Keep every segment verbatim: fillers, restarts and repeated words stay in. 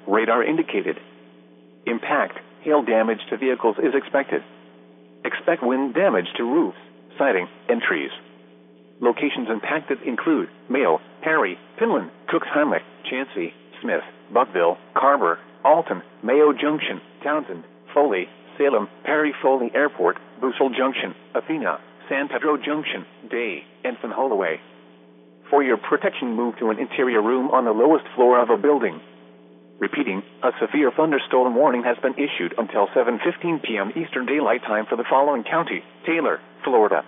radar indicated. Impact, hail damage to vehicles is expected. Expect wind damage to roofs, siding, and trees. Locations impacted include Mayo, Perry, Finland, Cooksheimlich, Chansey, Smith, Buckville, Carver, Alton, Mayo Junction, Townsend, Foley, Salem, Perry Foley Airport, Bussell Junction, Athena, San Pedro Junction, Day, and Van Holloway. For your protection, move to an interior room on the lowest floor of a building. Repeating, a severe thunderstorm warning has been issued until seven fifteen p.m. Eastern Daylight Time for the following county: Taylor, Florida.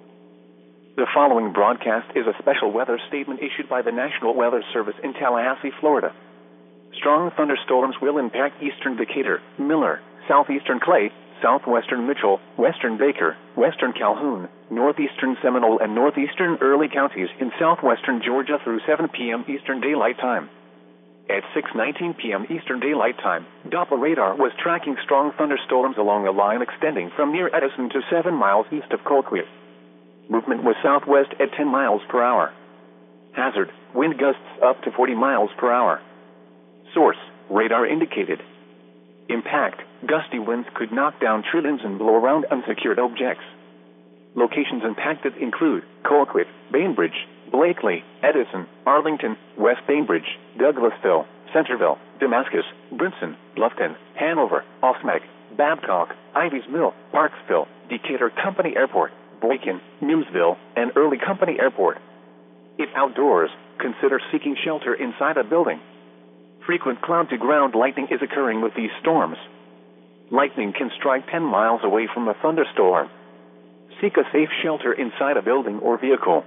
The following broadcast is a special weather statement issued by the National Weather Service in Tallahassee, Florida. Strong thunderstorms will impact eastern Decatur, Miller, southeastern Clay, southwestern Mitchell, western Baker, western Calhoun, northeastern Seminole, and northeastern Early counties in southwestern Georgia through seven p.m. Eastern Daylight Time. At six nineteen p.m. Eastern Daylight Time, Doppler radar was tracking strong thunderstorms along a line extending from near Edison to seven miles east of Colquitt. Movement was southwest at ten miles per hour. Hazard, wind gusts up to forty miles per hour. Source, radar indicated. Impact, gusty winds could knock down tree limbs and blow around unsecured objects. Locations impacted include Colquitt, Bainbridge, Blakely, Edison, Arlington, West Bainbridge, Douglasville, Centerville, Damascus, Brinson, Bluffton, Hanover, Osmeg, Babcock, Ivies Mill, Parksville, Decatur Company Airport, Boykin, Newsville, and Early Company Airport. If outdoors, consider seeking shelter inside a building. Frequent cloud-to-ground lightning is occurring with these storms. Lightning can strike ten miles away from a thunderstorm. Seek a safe shelter inside a building or vehicle.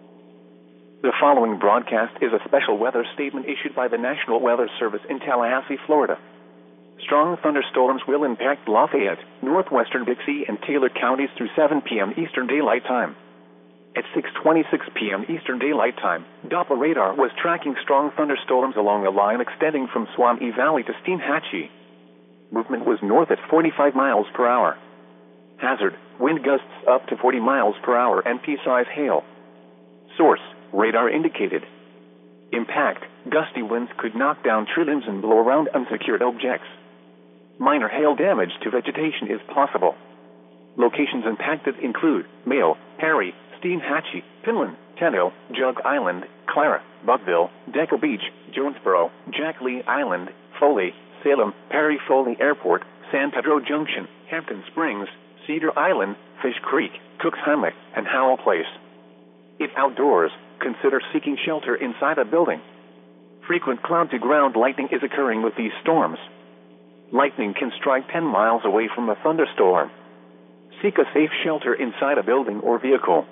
The following broadcast is a special weather statement issued by the National Weather Service in Tallahassee, Florida. Strong thunderstorms will impact Lafayette, northwestern Dixie, and Taylor counties through seven p.m. Eastern Daylight Time. At six twenty-six p.m. Eastern Daylight Time, Doppler radar was tracking strong thunderstorms along a line extending from Swanee Valley to Steinhatchee. Movement was north at forty-five miles per hour. Hazard, wind gusts up to forty miles per hour and pea-size hail. Source, radar indicated. Impact, gusty winds could knock down tree limbs and blow around unsecured objects. Minor hail damage to vegetation is possible. Locations impacted include Mayo, Perry, Steinhatchee, Finland, Tenno, Jug Island, Clara, Buckville, Decker Beach, Jonesboro, Jack Lee Island, Foley, Salem, Perry Foley Airport, San Pedro Junction, Hampton Springs, Cedar Island, Fish Creek, Cooksheimlich, and Howell Place. If outdoors, consider seeking shelter inside a building. Frequent cloud-to-ground lightning is occurring with these storms. Lightning can strike ten miles away from a thunderstorm. Seek a safe shelter inside a building or vehicle.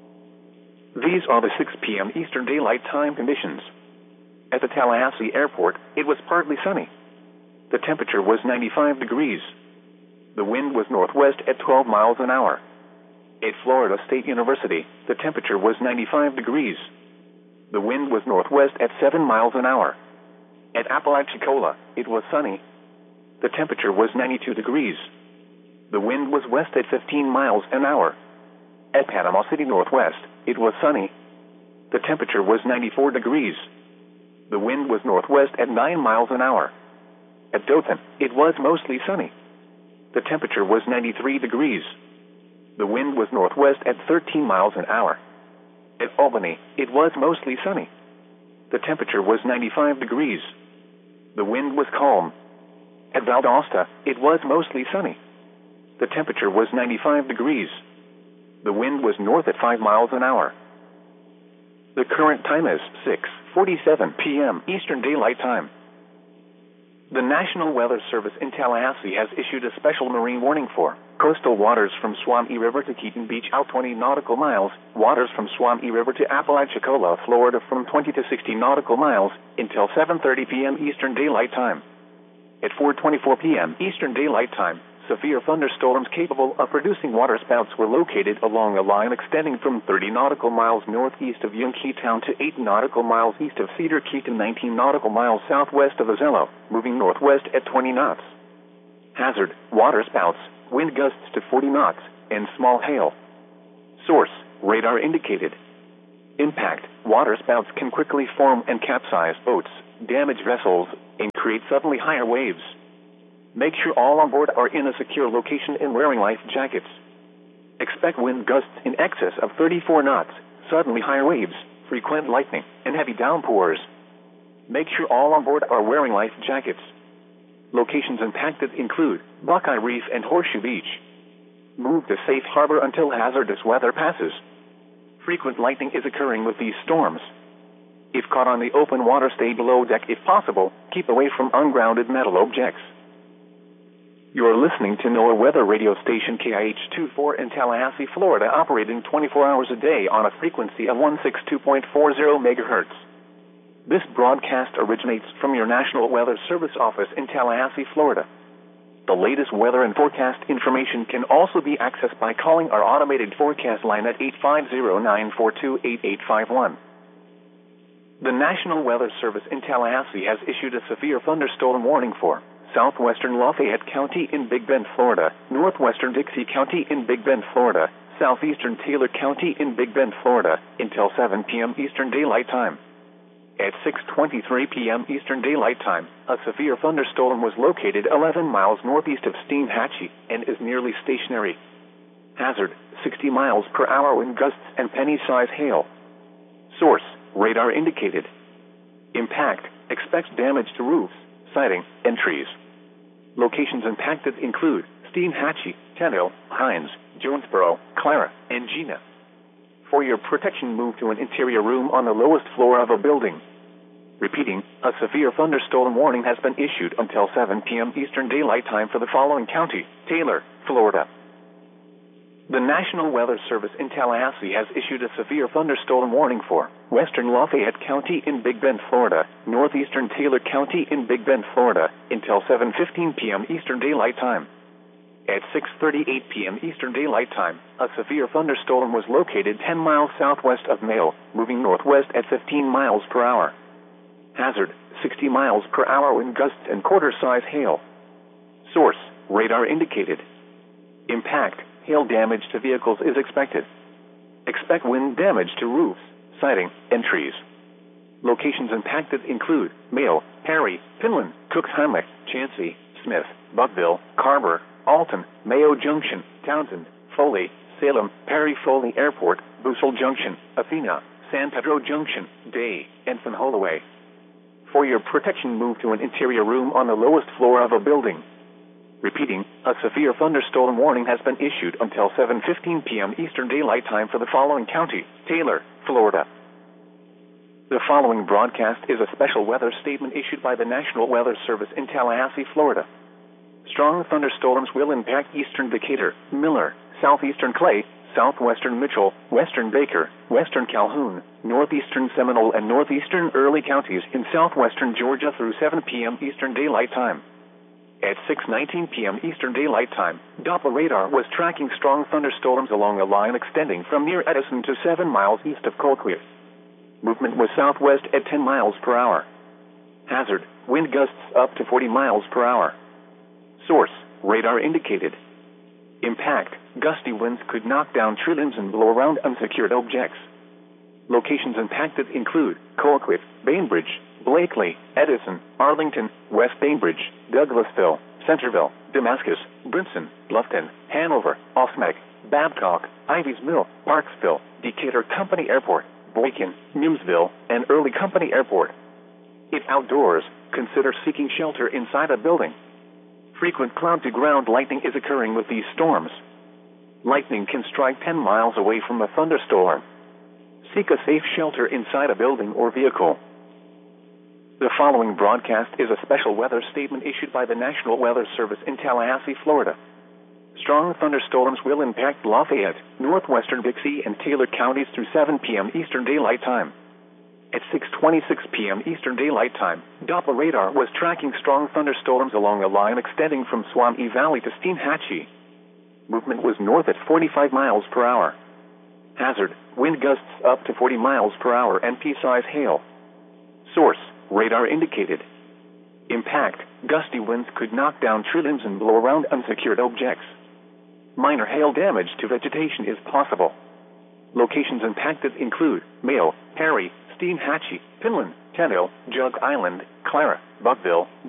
These are the six p.m. Eastern Daylight Time conditions. At the Tallahassee Airport, it was partly sunny. The temperature was ninety-five degrees. The wind was northwest at twelve miles an hour. At Florida State University, the temperature was ninety-five degrees. The wind was northwest at seven miles an hour. At Apalachicola, it was sunny. The temperature was ninety-two degrees. The wind was west at fifteen miles an hour. At Panama City Northwest, it was sunny. The temperature was ninety-four degrees. The wind was northwest at nine miles an hour. At Dothan, it was mostly sunny. The temperature was ninety-three degrees. The wind was northwest at thirteen miles an hour. At Albany, it was mostly sunny. The temperature was ninety-five degrees. The wind was calm. At Valdosta, it was mostly sunny. The temperature was ninety-five degrees. The wind was north at five miles an hour. The current time is six forty-seven p.m. Eastern Daylight Time. The National Weather Service in Tallahassee has issued a special marine warning for coastal waters from Swanee River to Keaton Beach out twenty nautical miles, waters from Swanee River to Apalachicola, Florida from twenty to sixty nautical miles, until seven thirty p.m. Eastern Daylight Time. At four twenty-four p.m. Eastern Daylight Time, severe thunderstorms capable of producing waterspouts were located along a line extending from thirty nautical miles northeast of Yunkeytown to eight nautical miles east of Cedar Creek and nineteen nautical miles southwest of Ozello, moving northwest at twenty knots. Hazard, waterspouts, wind gusts to forty knots, and small hail. Source, radar indicated. Impact, waterspouts can quickly form and capsize boats, damage vessels, and create suddenly higher waves. Make sure all on board are in a secure location and wearing life jackets. Expect wind gusts in excess of thirty-four knots, suddenly higher waves, frequent lightning, and heavy downpours. Make sure all on board are wearing life jackets. Locations impacted include Buckeye Reef and Horseshoe Beach. Move to safe harbor until hazardous weather passes. Frequent lightning is occurring with these storms. If caught on the open water, stay below deck if possible. Keep away from ungrounded metal objects. You are listening to NOAA Weather Radio Station K I H twenty-four in Tallahassee, Florida, operating twenty-four hours a day on a frequency of one sixty-two point four zero megahertz. This broadcast originates from your National Weather Service office in Tallahassee, Florida. The latest weather and forecast information can also be accessed by calling our automated forecast line at eight five zero, nine four two, eight eight five one. The National Weather Service in Tallahassee has issued a severe thunderstorm warning for southwestern Lafayette County in Big Bend, Florida, northwestern Dixie County in Big Bend, Florida, southeastern Taylor County in Big Bend, Florida, until seven p.m. Eastern Daylight Time. At six twenty-three p.m. Eastern Daylight Time, a severe thunderstorm was located eleven miles northeast of Steinhatchee and is nearly stationary. Hazard, sixty miles per hour wind gusts and penny-size hail. Source, radar indicated. Impact, expects damage to roofs, siding, and trees. Locations impacted include Steinhatchee, Tennille, Hines, Jonesboro, Clara, and Gina. For your protection, move to an interior room on the lowest floor of a building. Repeating, a severe thunderstorm warning has been issued until seven p.m. Eastern Daylight Time for the following county: Taylor, Florida. The National Weather Service in Tallahassee has issued a severe thunderstorm warning for western Lafayette County in Big Bend, Florida, northeastern Taylor County in Big Bend, Florida, until seven fifteen p.m. Eastern Daylight Time. At six thirty-eight p.m. Eastern Daylight Time, a severe thunderstorm was located ten miles southwest of Mayo, moving northwest at fifteen miles per hour. Hazard, sixty miles per hour wind gusts and quarter-size hail. Source, radar indicated. Impact, hail damage to vehicles is expected. Expect wind damage to roofs, siding, and trees. Locations impacted include Mayo, Perry, Pinland, Cookshannock, Chansey, Smith, Buckville, Carver, Alton, Mayo Junction, Townsend, Foley, Salem, Perry Foley Airport, Bussell Junction, Athena, San Pedro Junction, Day, and Van Holloway. For your protection, move to an interior room on the lowest floor of a building. Repeating, a severe thunderstorm warning has been issued until seven fifteen p.m. Eastern Daylight Time for the following county: Taylor, Florida. The following broadcast is a special weather statement issued by the National Weather Service in Tallahassee, Florida. Strong thunderstorms will impact eastern Decatur, Miller, southeastern Clay, southwestern Mitchell, western Baker, western Calhoun, northeastern Seminole, and northeastern Early counties in southwestern Georgia through seven p.m. Eastern Daylight Time. At six nineteen p.m. Eastern Daylight Time, Doppler radar was tracking strong thunderstorms along a line extending from near Edison to seven miles east of Colquitt. Movement was southwest at ten miles per hour. Hazard, wind gusts up to forty miles per hour. Source, radar indicated. Impact, gusty winds could knock down tree limbs and blow around unsecured objects. Locations impacted include Colquitt, Bainbridge, Blakely, Edison, Arlington, West Bainbridge, Douglasville, Centerville, Damascus, Brinson, Bluffton, Hanover, Osmek, Babcock, Ivy's Mill, Parksville, Decatur Company Airport, Boykin, Newsville, and Early Company Airport. If outdoors, consider seeking shelter inside a building. Frequent cloud-to-ground lightning is occurring with these storms. Lightning can strike ten miles away from a thunderstorm. Seek a safe shelter inside a building or vehicle. The following broadcast is a special weather statement issued by the National Weather Service in Tallahassee, Florida. Strong thunderstorms will impact Lafayette, northwestern Dixie, and Taylor counties through seven p.m. Eastern Daylight Time. At six twenty-six p.m. Eastern Daylight Time, Doppler radar was tracking strong thunderstorms along a line extending from Swanee Valley to Steinhatchee. Movement was north at forty-five miles per hour. Hazard, wind gusts up to forty miles per hour and pea-size hail. Source, radar indicated. Impact, gusty winds could knock down tree limbs and blow around unsecured objects. Minor hail damage to vegetation is possible. Locations impacted include Mayo, Perry, Steinhatchee, Pinland, Tennille, Jug Island, Clara, Buckville,